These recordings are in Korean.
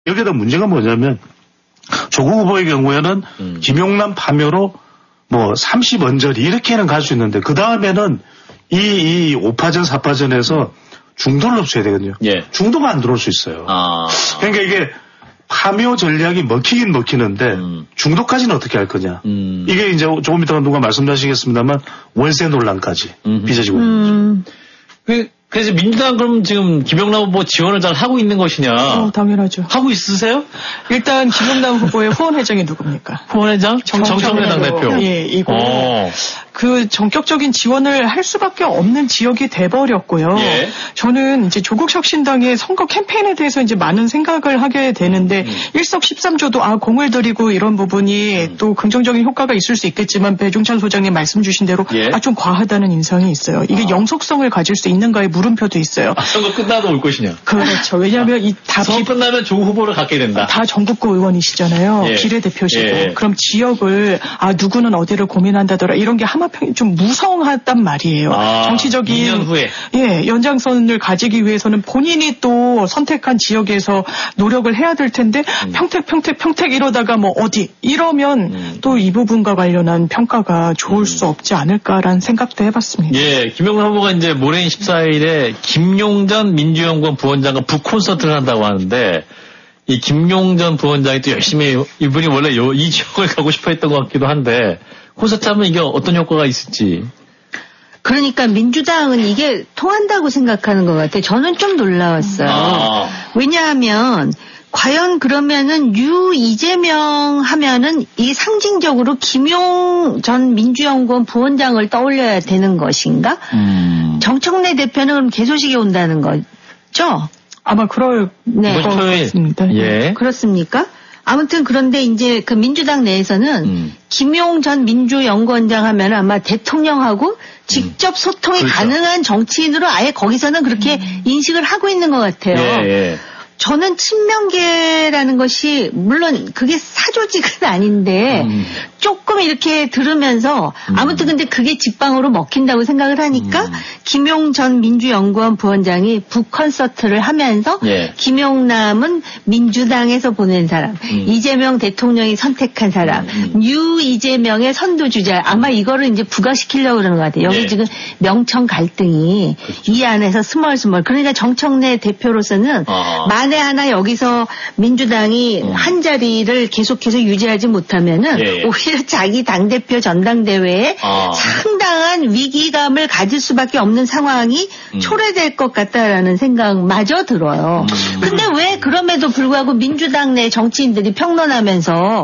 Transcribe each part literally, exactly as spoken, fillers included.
여기다 문제가 뭐냐면 조국 후보의 경우에는 음. 김용남 파묘로 뭐 삼십 언저리 이렇게는 갈 수 있는데 그 다음에는 이, 이 오 파전, 사 파전에서 중도를 없애야 되거든요. 예. 중도가 안 들어올 수 있어요. 아. 그러니까 이게 파묘 전략이 먹히긴 먹히는데 음. 중도까지는 어떻게 할 거냐. 음. 이게 이제 조금 이따가 누가 말씀하시겠습니다만 월세 논란까지 음흠. 빚어지고 있는 음. 거죠. 그래서 민주당 그럼 지금 김용남 후보 지원을 잘 하고 있는 것이냐? 어, 당연하죠. 하고 있으세요? 일단 김용남 후보의 후원회장이 누굽니까? 후원회장? 정청래당 대표. 예, 이거 오. 그 전격적인 지원을 할 수밖에 없는 지역이 돼버렸고요. 예. 저는 이제 조국혁신당의 선거 캠페인에 대해서 이제 많은 생각을 하게 되는데 음. 일석십삼조도 아 공을 들이고 이런 부분이 음. 또 긍정적인 효과가 있을 수 있겠지만 배종찬 소장님 말씀 주신 대로 예. 아 좀 과하다는 인상이 있어요. 이게 아. 영속성을 가질 수 있는가의 물음표도 있어요. 아, 선거 끝나도 올 것이냐? 그렇죠. 왜냐하면 이 다 선거 끝나면 조국 후보를 갖게 된다. 다 전국구 의원이시잖아요. 예. 비례대표시고. 예. 그럼 지역을 아 누구는 어디를 고민한다더라 이런 게 하마평이 좀 무성하단 말이에요. 아, 정치적인 이 년 후에. 예, 연장선을 가지기 위해서는 본인이 또 선택한 지역에서 노력을 해야 될 텐데 음. 평택 평택 평택 이러다가 뭐 어디 이러면 음. 또 이 부분과 관련한 평가가 좋을 음. 수 없지 않을까라는 생각도 해봤습니다. 예, 김용남 후보가 이제 모레인 십사일에 김용전 민주연구원 부원장과 북콘서트를 한다고 하는데 이 김용전 부원장이 또 열심히 이분이 원래 요, 이 지역을 가고 싶어 했던 것 같기도 한데 콘서트 하면 이게 어떤 효과가 있을지. 그러니까 민주당은 이게 통한다고 생각하는 것 같아요. 저는 좀 놀라웠어요. 아. 왜냐하면 과연 그러면은 유 이재명 하면은 이 상징적으로 김용 전 민주연구원 부원장을 떠올려야 되는 것인가? 음. 정청래 대표는 그럼 개소식에 온다는 거죠? 아마 그럴 네. 것 같습니다. 예. 그렇습니까? 아무튼 그런데 이제 그 민주당 내에서는 음. 김용 전 민주연구원장 하면 아마 대통령하고 직접 소통이 그렇죠. 가능한 정치인으로 아예 거기서는 그렇게 음. 인식을 하고 있는 것 같아요. 예, 예. 저는 친명계라는 것이 물론 그게 사조직은 아닌데 음. 조금 이렇게 들으면서 음. 아무튼 근데 그게 직방으로 먹힌다고 생각을 하니까 음. 김용 전 민주연구원 부원장이 북콘서트를 하면서 예. 김용남은 민주당에서 보낸 사람, 음. 이재명 대통령이 선택한 사람, 음. 유 이재명의 선두주자 아마 이거를 이제 부각시키려고 그러는 것 같아요. 여기 예. 지금 명청 갈등이 그렇죠. 이 안에서 스멀스멀 그러니까 정청래 대표로서는 아. 만에 하나 여기서 민주당이 음. 한 자리를 계속해서 유지하지 못하면은 예. 오히려 자기 당대표 전당대회에 아. 상당한 위기감을 가질 수밖에 없는 상황이 음. 초래될 것 같다라는 생각마저 들어요. 음. 근데 왜 그럼에도 불구하고 민주당 내 정치인들이 평론하면서 어.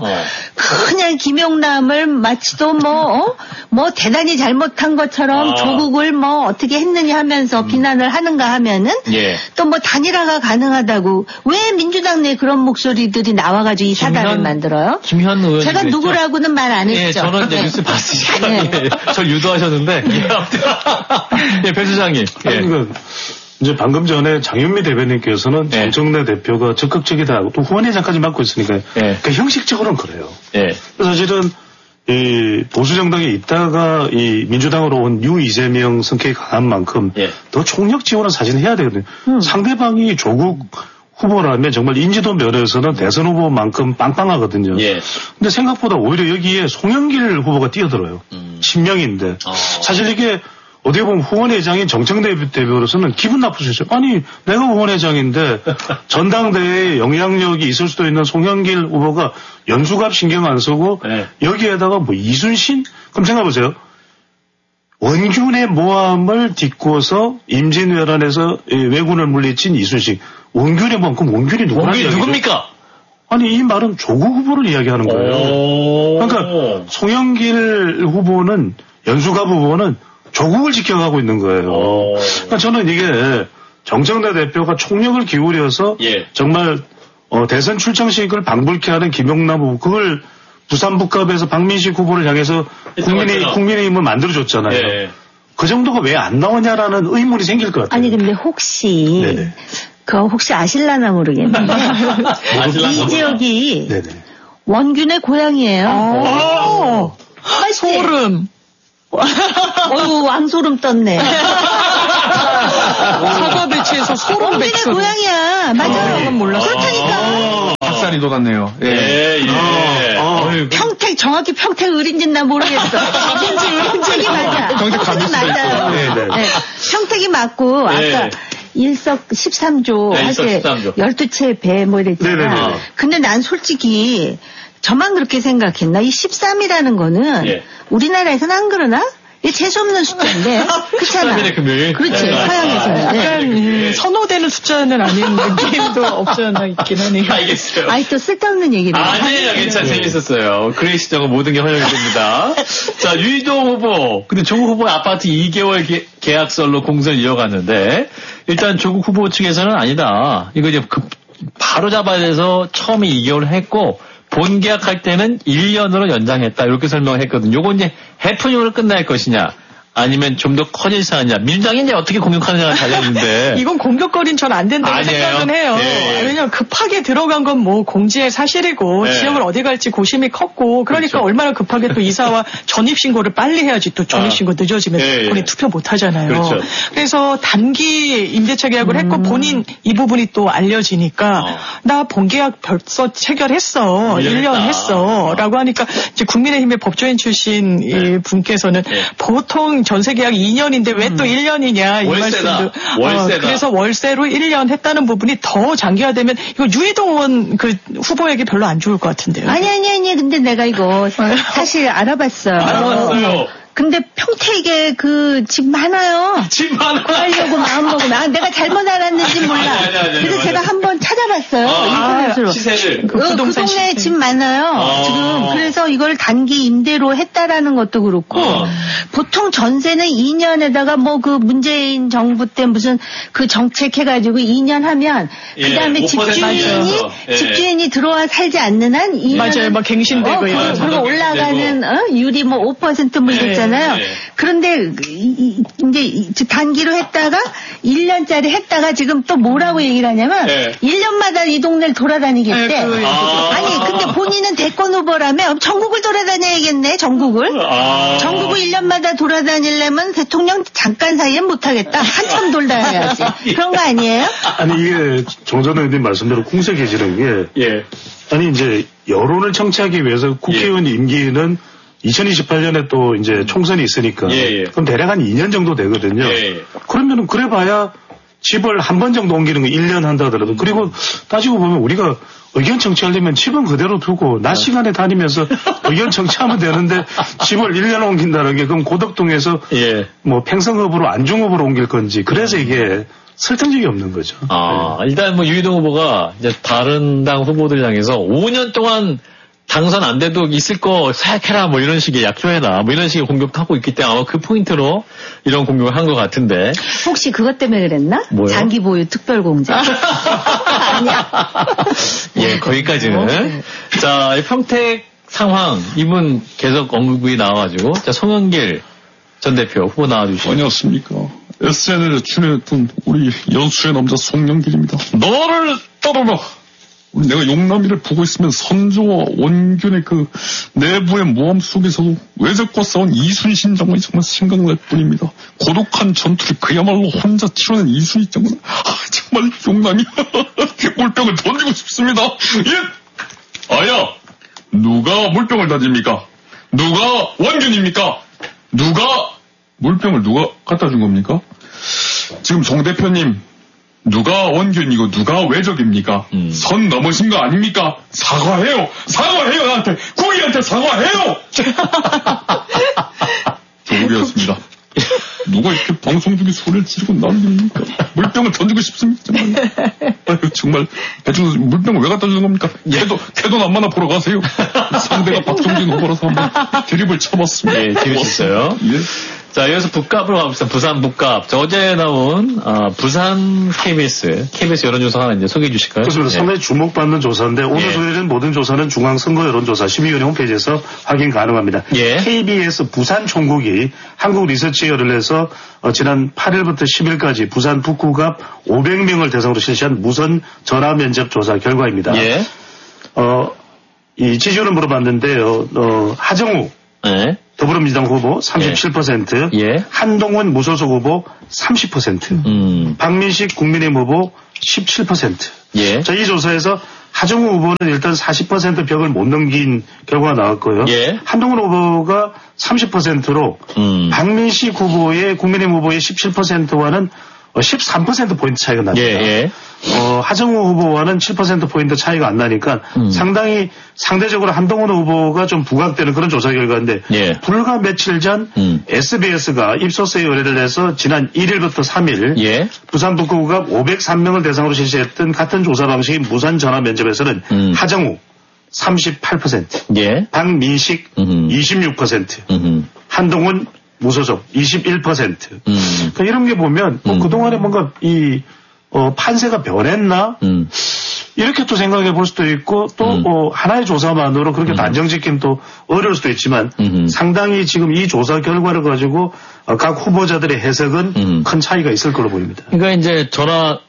그냥 김용남을 마치도 뭐, 어? 뭐 대단히 잘못한 것처럼 아. 조국을 뭐 어떻게 했느냐 하면서 음. 비난을 하는가 하면은 예. 또 뭐 단일화가 가능하다고 왜 민주당 내 그런 목소리들이 나와가지고 이 사단을 김현, 만들어요? 김현 의원 제가 누구라고는 말 안 했죠. 예, 저는 이제 뉴스 봤으니까 네. 예, 저 유도하셨는데 예, 배 소장님. 예. 그러니까 이제 방금 전에 장윤미 대변인께서는 예. 정청래 대표가 적극적이다 또 후원회장까지 맡고 있으니까 예. 그러니까 형식적으로는 그래요. 예. 그래서 사실은 이 보수 정당에 있다가 이 민주당으로 온 유 이재명 성격이 강한 만큼 예. 더 총력 지원을 사실 해야 되거든요. 음. 상대방이 조국 후보라면 정말 인지도 면에서는 대선 후보만큼 빵빵하거든요. 예. 근데 생각보다 오히려 여기에 송영길 후보가 뛰어들어요. 음. 친명인데 어. 사실 이게 어떻게 보면 후원회장인 정청래 대표로서는 기분 나쁠 수 있어요. 아니 내가 후원회장인데 전당대회에 영향력이 있을 수도 있는 송영길 후보가 연수갑 신경 안 쓰고 네. 여기에다가 뭐 이순신? 그럼 생각해보세요. 원균의 모함을 딛고서 임진왜란에서 왜군을 물리친 이순신. 원균의 모함, 그럼 원균이 누구냐? 원균이 누굽니까? 아니 이 말은 조국 후보를 이야기하는 거예요. 그러니까 송영길 후보는 연수갑 후보는 조국을 지켜가고 있는 거예요. 그러니까 저는 이게 정청래 대표가 총력을 기울여서 예. 정말 어, 대선 출정식을 방불케 하는 김용남 후보 그걸 부산 북갑에서 박민식 후보를 향해서 국민의, 국민의힘을 만들어줬잖아요. 예. 그 정도가 왜 안 나오냐라는 의문이 생길 것 같아요. 아니 근데 혹시 네네. 그 혹시 아실라나 모르겠는데 이 지역이 네네. 원균의 고향이에요. 아~ 소름. 어이구 왕소름 떴네. 사과 배치에서 소름 배치. 원균의 고향이야. 맞아요. 몰랐어. 그렇다니까. 많이 돋았네요. 예, 예. 예. 어, 어. 평택, 정확히 평택 을인지는 나 모르겠어. 어딘지 을인지 맞아. 평택 가면 맞아요. 네, 네. 네. 평택이 맞고, 네. 아까 일석십삼조 네, 할 때 열두 채 배 뭐 이랬잖아. 네네네. 근데 난 솔직히 저만 그렇게 생각했나? 이 십삼이라는 거는 예. 우리나라에서는 안 그러나? 이게 재수없는 숫자인데. 그렇잖아. 금요일. 그렇지. 네. 서양에서는. 약간 네. 선호되는 숫자는 아닌 느낌도 없지 않아 있긴 하네요. 알겠어요. 아이, 또 쓸데없는 얘기를. 아니에요. 괜찮, 네. 재밌었어요. 그레이시 정은 모든 게 허용이 됩니다. 자, 유이동 후보. 근데 조국 후보의 아파트 이 개월 계, 계약설로 공선을 이어갔는데, 일단 조국 후보 측에서는 아니다. 이거 이제 그, 바로 잡아야 돼서 처음에 이 개월 했고, 본 계약할 때는 일 년으로 연장했다. 이렇게 설명을 했거든요. 요거 이제 해프닝으로 끝날 것이냐, 아니면 좀 더 커질 사안이냐. 민주당이 이제 어떻게 공격하느냐가 달려있는데. 이건 공격거리는 전 안 된다고 아니에요. 생각은 해요. 네. 왜냐면 급하게 들어간 건 뭐 공지의 사실이고 네. 지역을 어디 갈지 고심이 컸고 그러니까 그렇죠. 얼마나 급하게 또 이사와 전입신고를 빨리 해야지 또 전입신고 아. 늦어지면 네. 본인 투표 못 하잖아요. 그렇죠. 그래서 단기 임대차 계약을 음. 했고 본인 이 부분이 또 알려지니까 어. 나 본계약 벌써 체결했어. 일 년 했어. 라고 하니까 이제 국민의힘의 법조인 출신 네. 분께서는 네. 보통 전세 계약 이 년인데 왜 또 음. 일 년이냐 이 월세다. 말씀도 월세다. 어, 그래서 월세로 일 년 했다는 부분이 더 장기화되면 이거 유이동 의원 그 후보에게 별로 안 좋을 것 같은데요. 아니 아니 아니 근데 내가 이거 사실 알아봤어요. 알아봤어요. 근데 평택에 그 집 많아요. 집 많아. 하려고 마음먹으면 아, 내가 잘못 알았는지 몰라. 아니, 아니, 아니, 그래서 제가 한번 찾아봤어요. 아, 인터넷으로. 시세를. 그, 그 동네에 시세. 집 많아요. 아. 지금 그래서 이걸 단기 임대로 했다라는 것도 그렇고 아. 보통 전세는 이 년에다가 뭐 그 문재인 정부 때 무슨 그 정책 해가지고 이 년 하면 예, 그다음에 집주인이 예. 집주인이 들어와 살지 않는 한 이 년 맞아요. 막 갱신되고 어, 그리고, 그리고 올라가는 어? 유리 뭐 오 퍼센트 뭐 이랬잖아요. 네. 그런데 이, 이제 단기로 했다가 일 년짜리 했다가 지금 또 뭐라고 얘기를 하냐면 네. 일 년마다 이 동네를 돌아다니겠대. 네, 그, 아~ 아니 근데 본인은 대권 후보라면 전국을 돌아다녀야겠네. 전국을. 아~ 전국을 일 년마다 돌아다니려면 대통령 잠깐 사이엔 못하겠다. 한참 돌다녀야지. 그런 거 아니에요? 아니 이게 정전 의원님 말씀대로 궁색해지는 게 예. 아니 이제 여론을 청취하기 위해서 국회의원 예. 임기는 이천이십팔 년에 또 이제 총선이 있으니까 예, 예. 그럼 대략 한 이 년 정도 되거든요. 예, 예. 그러면은 그래봐야 집을 한 번 정도 옮기는 거 일 년 한다 하더라도 그리고 따지고 보면 우리가 의견 청취하려면 집은 그대로 두고 낮 시간에 다니면서 의견 청취하면 되는데 집을 일 년 옮긴다는 게 그럼 고덕동에서 예. 뭐 팽성읍으로 안중읍으로 옮길 건지 그래서 이게 설득력이 없는 거죠. 아 네. 일단 뭐 유이동 후보가 이제 다른 당 후보들 향해서 오 년 동안 당선 안 돼도 있을 거 생각해라 뭐 이런 식의 약조해라 뭐 이런 식의 공격도 하고 있기 때문에 아마 그 포인트로 이런 공격을 한 것 같은데 혹시 그것 때문에 그랬나? 뭐요? 장기 보유 특별 공작 아니야? 예 거기까지는 자 평택 상황 이분 계속 언급이 나와가지고 자 송영길 전 대표 후보 나와주시죠. 안녕하십니까. 에스엔엘에 출연했던 우리 연수의 남자 송영길입니다. 너를 따르라. 내가 용남이를 보고 있으면 선조와 원균의 그 내부의 모함 속에서도 외적과 싸운 이순신 장군이 정말 생각날 뿐입니다. 고독한 전투를 그야말로 혼자 치러낸 이순신 장군은 아, 정말 용남이 물병을 던지고 싶습니다. 예! 아야! 누가 물병을 던집니까? 누가 원균입니까? 누가 물병을 누가 갖다 준 겁니까? 지금 송 대표님 누가 원균이고 누가 외적입니까? 음. 선 넘으신 거 아닙니까? 사과해요. 사과해요. 나한테. 국민한테 사과해요. 조국이었습니다. 누가 이렇게 방송 중에 소리를 지르고 난립니까? 물병을 던지고 싶습니다. 정말. 아유, 정말 대충 물병을 왜 갖다 주는 겁니까? 태도 태도 남만나 보러 가세요. 상대가 박종진 후보라서 한번 드립을 쳐봤습니다. 예, 재밌었어요. 예. 자, 이어서 북갑으로 가봅시다. 부산 북갑. 저 어제 나온, 어, 부산 케이비에스, 케이비에스 여론조사 하나 이제 소개해 주실까요? 그렇습니다. 네. 상당히 주목받는 조사인데, 오늘 예. 소개된 모든 조사는 중앙선거 여론조사 심의위원회 홈페이지에서 확인 가능합니다. 예. 케이비에스 부산 총국이 한국 리서치 열을 어, 지난 팔 일부터 십 일까지 부산 북구갑 오백 명을 대상으로 실시한 무선 전화 면접 조사 결과입니다. 예. 어, 이 지지율을 물어봤는데요, 어, 하정우. 예. 더불어민주당 후보 삼십칠 퍼센트, 예. 한동훈 무소속 후보 삼십 퍼센트, 음. 박민식 국민의힘 후보 십칠 퍼센트. 예. 자, 이 조사에서 하정우 후보는 일단 사십 퍼센트 벽을 못 넘긴 결과가 나왔고요. 예. 한동훈 후보가 삼십 퍼센트로 음. 박민식 후보의 국민의힘 후보의 십칠 퍼센트와는 십삼 퍼센트 포인트 차이가 납니다. 예, 예. 어, 하정우 후보와는 칠 퍼센트 포인트 차이가 안 나니까 음. 상당히 상대적으로 한동훈 후보가 좀 부각되는 그런 조사 결과인데 예. 불과 며칠 전 음. 에스비에스가 입소서에 의뢰를 해서 지난 일 일부터 삼 일 예. 부산 북구가 오백삼 명을 대상으로 실시했던 같은 조사 방식인 무선 전화 면접에서는 음. 하정우 삼십팔 퍼센트, 예. 박민식 음흠. 이십육 퍼센트, 음흠. 한동훈 무소속 이십일 퍼센트. 음. 그러니까 이런 게 보면 뭐 음. 그동안에 뭔가 이 어, 판세가 변했나? 음. 이렇게 또 생각해 볼 수도 있고 또 음. 어, 하나의 조사만으로 그렇게 음. 단정 짓기는 또 어려울 수도 있지만 음흠. 상당히 지금 이 조사 결과를 가지고 어, 각 후보자들의 해석은 음. 큰 차이가 있을 걸로 보입니다. 그러니까 이제 전화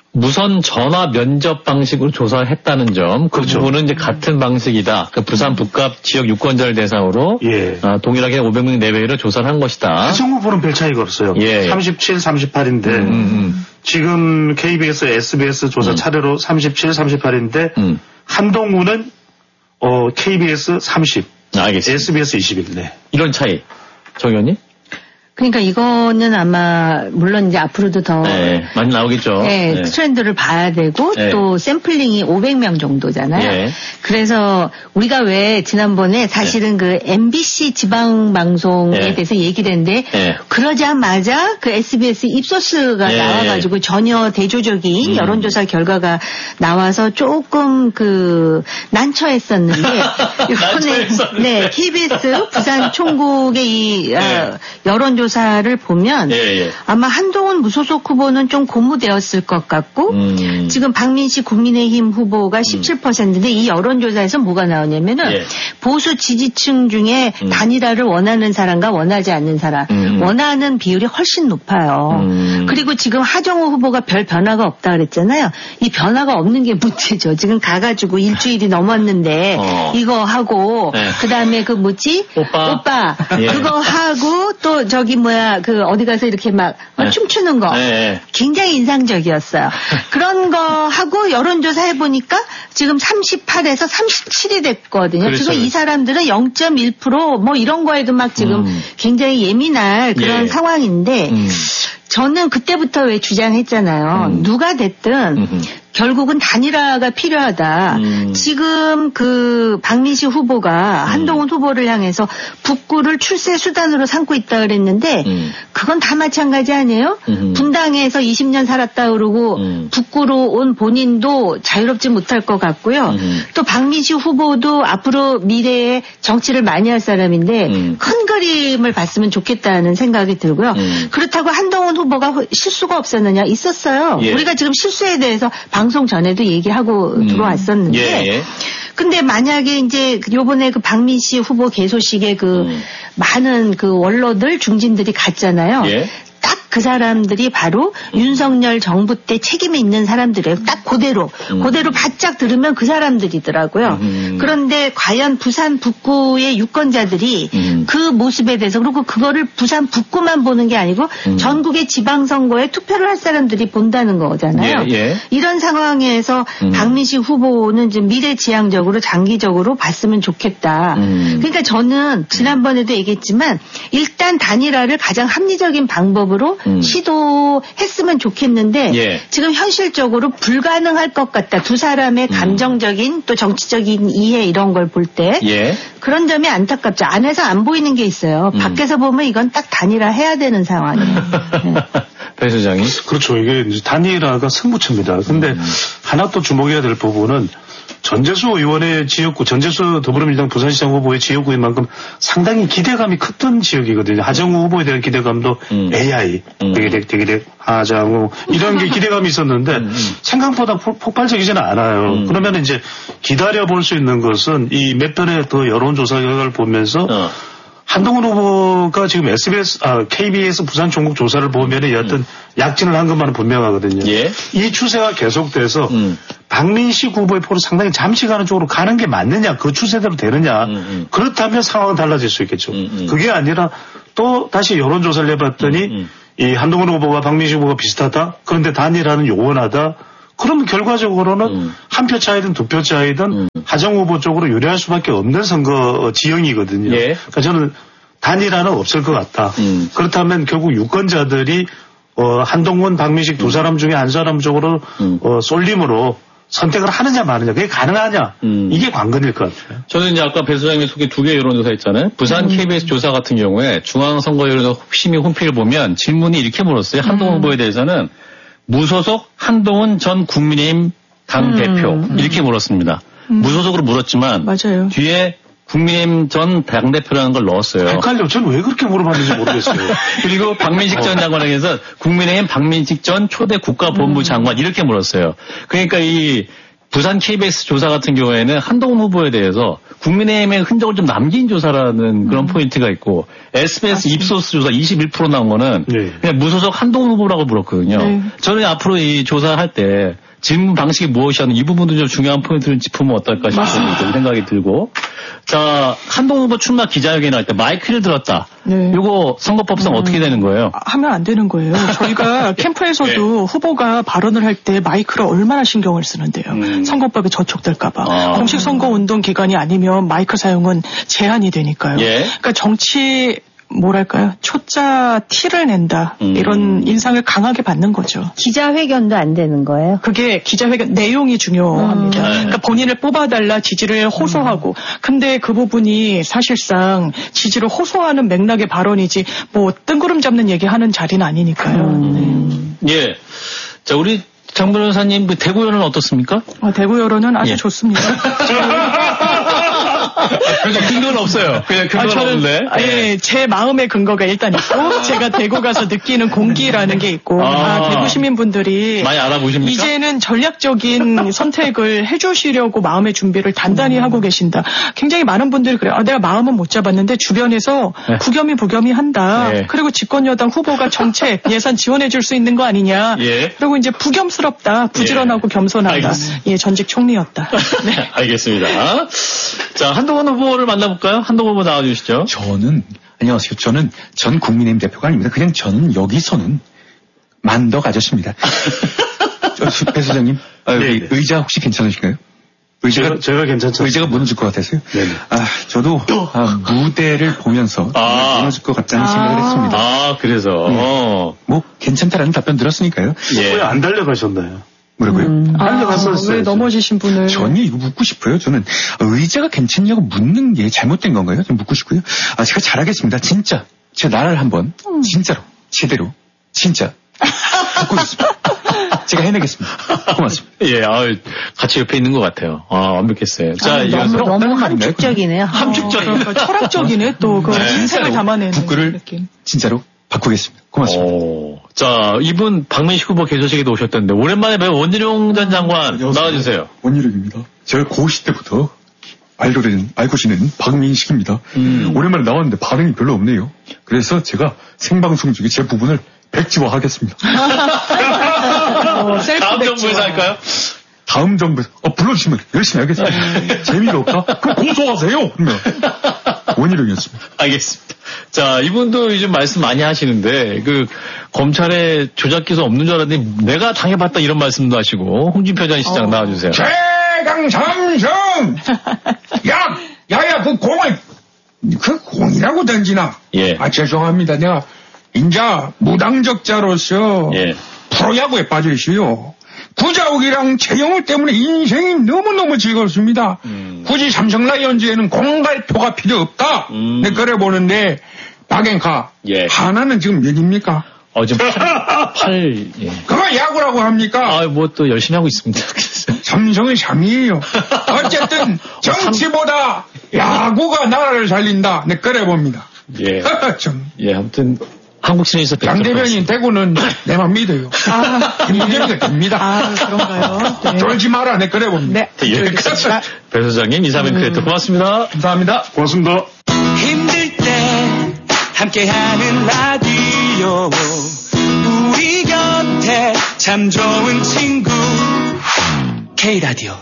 무선 전화 면접 방식으로 조사를 했다는 점, 그 그렇죠. 부분은 이제 같은 방식이다. 그러니까 부산 북갑 지역 유권자를 대상으로 예. 아, 동일하게 오백 명 내외로 조사를 한 것이다. 하정우 후보는 별 차이가 없어요. 예. 삼십칠, 삼십팔인데 음, 음. 지금 케이비에스, 에스비에스 조사 음. 차례로 삼십칠, 삼십팔인데 음. 한동훈은 어, 케이비에스 삼십, 알겠습니다. 에스비에스 이십일. 네. 이런 차이, 정 의원님? 그러니까 이거는 아마 물론 이제 앞으로도 더 네, 많이 나오겠죠. 네, 네. 트렌드를 봐야 되고 네. 또 샘플링이 오백 명 정도잖아요. 네. 그래서 우리가 왜 지난번에 사실은 네. 그 엠비씨 지방 방송에 네. 대해서 얘기를 했는데 네. 그러자마자 그 에스비에스 입소스가 네. 나와가지고 전혀 대조적인 음. 여론조사 결과가 나와서 조금 그 난처했었는데 이번에 네 케이비에스 부산 총국의 이 네. 어, 여론조사 조사를 보면 예, 예. 아마 한동훈 무소속 후보는 좀 고무되었을 것 같고 음. 지금 박민식 국민의힘 후보가 십칠 퍼센트인데 이 여론조사에서 뭐가 나오냐면은 예. 보수 지지층 중에 음. 단일화를 원하는 사람과 원하지 않는 사람 음. 원하는 비율이 훨씬 높아요. 음. 그리고 지금 하정우 후보가 별 변화가 없다 그랬잖아요. 이 변화가 없는 게 문제죠. 지금 가가지고 일주일이 넘었는데 어. 이거 하고 예. 그다음에 그 뭐지 오빠, 오빠 예. 그거 하고 또 저기 뭐야 그 어디 가서 이렇게 막 네. 춤추는 거 네. 굉장히 인상적이었어요. 그런 거 하고 여론조사 해보니까 지금 삼십팔에서 삼십칠이 됐거든요. 그렇죠. 지금 이 사람들은 영 점 일 퍼센트 뭐 이런 거에도 막 지금 음. 굉장히 예민할 그런 예. 상황인데 음. 저는 그때부터 왜 주장했잖아요. 음. 누가 됐든 음흠. 결국은 단일화가 필요하다. 음. 지금 그 박민식 후보가 음. 한동훈 후보를 향해서 북구를 출세 수단으로 삼고 있다 그랬는데 음. 그건 다 마찬가지 아니에요? 음. 분당에서 이십 년 살았다 그러고 음. 북구로 온 본인도 자유롭지 못할 것 같고요. 음. 또 박민식 후보도 앞으로 미래에 정치를 많이 할 사람인데 음. 큰 그림을 봤으면 좋겠다는 생각이 들고요. 음. 그렇다고 한동훈 후보가 실수가 없었느냐? 있었어요. 예. 우리가 지금 실수에 대해서 방송 전에도 얘기하고 음. 들어왔었는데 예, 예. 근데 만약에 이제 요번에 그 박민식 후보 개소식에 그 음. 많은 그 원로들 중진들이 갔잖아요. 예. 딱 그 사람들이 바로 음. 윤석열 정부 때 책임이 있는 사람들이에요. 딱 그대로. 음. 그대로 바짝 들으면 그 사람들이더라고요. 음. 그런데 과연 부산 북구의 유권자들이 음. 그 모습에 대해서 그리고 그거를 부산 북구만 보는 게 아니고 음. 전국의 지방선거에 투표를 할 사람들이 본다는 거잖아요. 예, 예. 이런 상황에서 음. 박민식 후보는 좀 미래지향적으로 장기적으로 봤으면 좋겠다. 음. 그러니까 저는 지난번에도 얘기했지만 일단 단일화를 가장 합리적인 방법으로 음. 시도했으면 좋겠는데 예. 지금 현실적으로 불가능할 것 같다. 두 사람의 음. 감정적인 또 정치적인 이해 이런 걸 볼 때 예. 그런 점이 안타깝죠. 안에서 안 보이는 게 있어요. 음. 밖에서 보면 이건 딱 단일화 해야 되는 상황이에요. 네. 배 소장이 그렇죠. 이게 이제 단일화가 승부처입니다. 근데 음. 하나 또 주목해야 될 부분은 전재수 의원의 지역구, 전재수 더불어민주당 부산시장 후보의 지역구인 만큼 상당히 기대감이 컸던 지역이거든요. 하정우 후보에 대한 기대감도 음. 에이아이, 음. 대기댁, 대기댁, 하정우 이런 게 기대감이 있었는데 음. 생각보다 폭발적이지는 않아요. 음. 그러면 이제 기다려볼 수 있는 것은 이 몇 번의 더 여론조사 결과를 보면서 어. 한동훈 후보가 지금 에스비에스, 아, 케이비에스 부산 총국 조사를 보면 여하튼 음. 약진을 한 것만은 분명하거든요. 예. 이 추세가 계속돼서 음. 박민식 후보의 포로 상당히 잠시 가는 쪽으로 가는 게 맞느냐, 그 추세대로 되느냐. 음, 음. 그렇다면 상황은 달라질 수 있겠죠. 음, 음. 그게 아니라 또 다시 여론조사를 해봤더니 음, 음. 이 한동훈 후보와 박민식 후보가 비슷하다. 그런데 단일화는 요원하다. 그러면 결과적으로는 음. 한 표 차이든 두 표 차이든 음. 하정 후보 쪽으로 유리할 수밖에 없는 선거 지형이거든요. 예. 그러니까 저는 단일화는 없을 것 같다. 음. 그렇다면 결국 유권자들이 어, 한동훈, 박민식 두 사람 중에 한 사람 쪽으로 음. 어, 쏠림으로 선택을 하느냐 마느냐 그게 가능하냐 음. 이게 관건일 것 같아요. 저는 이제 아까 배 소장님이 소개 두 개 여론조사 했잖아요. 부산 음. 케이비에스 조사 같은 경우에 중앙선거 여론조사 심의 홈페이지를 보면 질문이 이렇게 물었어요. 한동훈 음. 후보에 대해서는 무소속 한동훈 전 국민의힘 당대표 음. 이렇게 물었습니다. 음. 무소속으로 물었지만 맞아요. 뒤에 국민의힘 전 당대표라는 걸 넣었어요. 헷갈려. 저는 왜 그렇게 물어봤는지 모르겠어요. 그리고 박민식 전 장관에게서 국민의힘 박민식 전 초대 국가본부 장관 이렇게 물었어요. 그러니까 이 부산 케이비에스 조사 같은 경우에는 한동훈 후보에 대해서 국민의힘의 흔적을 좀 남긴 조사라는 그런 음. 포인트가 있고 에스비에스 아, 입소스 조사 이십일 퍼센트 나온 거는 네. 그냥 무소속 한동훈 후보라고 물었거든요. 네. 저는 앞으로 이 조사할 때 질문 방식이 무엇이냐는 이 부분도 좀 중요한 포인트를 짚으면 어떨까 싶은 생각이 들고 자 한동훈 후보 출마 기자회견에 할 때 마이크를 들었다. 네. 이거 선거법상 음, 어떻게 되는 거예요? 하면 안 되는 거예요. 저희가 캠프에서도 네. 후보가 발언을 할 때 마이크를 얼마나 신경을 쓰는데요. 음. 선거법에 저촉될까 봐. 아. 공식 선거운동 기간이 아니면 마이크 사용은 제한이 되니까요. 예. 그러니까 정치 뭐랄까요? 초짜 티를 낸다. 음. 이런 인상을 강하게 받는 거죠. 기자회견도 안 되는 거예요? 그게 기자회견 내용이 중요합니다. 음. 그러니까 본인을 뽑아달라 지지를 호소하고. 음. 근데 그 부분이 사실상 지지를 호소하는 맥락의 발언이지 뭐 뜬구름 잡는 얘기하는 자리는 아니니까요. 음. 네. 예. 자, 우리 장 변호사님 그 대구 여론은 어떻습니까? 아, 대구 여론은 아주 예. 좋습니다. 그래서 근거는 없어요. 그냥 근거는 아, 없는데. 예, 제 마음의 근거가 일단 있고 제가 대구 가서 느끼는 공기라는 게 있고 아, 아, 대구 시민분들이 많이 알아보십니까? 이제는 전략적인 선택을 해주시려고 마음의 준비를 단단히 음. 하고 계신다. 굉장히 많은 분들이 그래요. 아, 내가 마음은 못 잡았는데 주변에서 네. 구겸이 부겸이 한다. 네. 그리고 집권여당 후보가 정책 예산 지원해줄 수 있는 거 아니냐. 예. 그리고 이제 부겸스럽다. 부지런하고 예. 겸손하다. 알겠습니다. 예, 전직 총리였다. 네. 알겠습니다. 자, 한동훈 후보를 만나볼까요? 한동훈 후보 나와주시죠. 저는, 안녕하세요. 저는 전 국민의힘 대표가 아닙니다. 그냥 저는 여기서는 만덕 아저씨입니다. 배 소장님, 아, 네, 네. 의자 혹시 괜찮으신가요? 의자가, 제가, 제가 괜찮죠. 의자가 무너질 것 같아서요? 네. 아, 저도, 아, 무대를 보면서 아. 무너질 것 같다는 아. 생각을 했습니다. 아, 그래서. 네. 어. 뭐, 괜찮다라는 답변 들었으니까요. 예. 왜 안 달려가셨나요? 뭐라고요? 음. 달려갔었어요. 아, 왜 넘어지신 분을. 저는 이거 묻고 싶어요. 저는 의자가 괜찮냐고 묻는 게 잘못된 건가요? 좀 묻고 싶고요. 아, 제가 잘하겠습니다. 진짜. 제 나라를 한번, 음. 진짜로, 제대로, 진짜. 묻고 싶습니다. 제가 해내겠습니다. 고맙습니다. 예, 아, 같이 옆에 있는 것 같아요. 아, 완벽했어요. 자, 아, 너무, 너무 함축적이네요. 함축적이네. 어, 철학적이네, 또. 그 네. 인생을 담아내는 북구를 느낌. 진짜로 바꾸겠습니다. 고맙습니다. 오, 자, 이분 박민식 후보 개소식에도 오셨던데 오랜만에 뵈 원희룡 전 장관 나와주세요. 원희룡입니다. 제가 고시 때부터 알고 지낸, 알고 지낸 박민식입니다. 음. 오랜만에 나왔는데 반응이 별로 없네요. 그래서 제가 생방송 중에 제 부분을 백지화 하겠습니다. 어, 다음 정부에서 할까요? 다음 정부에서 어, 불러주시면 열심히 하겠습니다. 재미가 없다? 그럼 고소하세요. 그러면 원희룡이었습니다. 알겠습니다. 자, 이분도 요즘 말씀 많이 하시는데 그 검찰에 조작 기소 없는 줄 알았는데 내가 당해봤다 이런 말씀도 하시고 홍준표 전 시장 어. 나와주세요. 최강삼성 야 야야 그 공을 그 공이라고 던지나? 예. 아 죄송합니다. 내가 인자 무당적자로서 예. 프로야구에 빠져 있어요. 구자욱이랑 최영우 때문에 인생이 너무너무 즐겁습니다. 음. 굳이 삼성 라이온즈에는 공갈표가 필요 없다. 음. 네, 그래 보는데 박앵카 예. 하나는 지금 몇입니까? 어, 지금 팔, 예. 그거 야구라고 합니까? 아, 뭐 또 열심히 하고 있습니다. 삼성은 삼이에요. 어쨌든 정치보다 야구가 나라를 살린다. 네, 그래 봅니다. 예. 좀. 예, 아무튼. 한국 시내에서 양 대변인 대구는 내만 믿어요. 아, 김부겸이가 됩니다. 아, 그런가요? 네. 쫄지 마라. 내 그래 봅니다. 네, 예, 배 소장님, 이사면 음. 크리에이터 고맙습니다. 감사합니다. 고맙습니다. 힘들 때 함께하는 라디오 우리 곁에 참 좋은 친구 K라디오.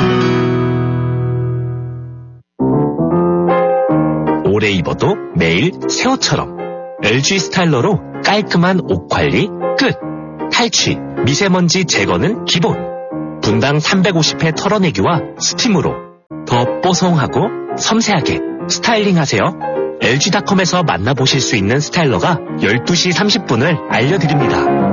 오래 입어도 매일 새 옷처럼 엘지 스타일러로 깔끔한 옷 관리 끝. 탈취, 미세먼지 제거는 기본. 분당 삼백오십 회 털어내기와 스팀으로 더 뽀송하고 섬세하게 스타일링하세요. 엘지닷컴에서 만나보실 수 있는 스타일러가 열두 시 삼십 분을 알려드립니다.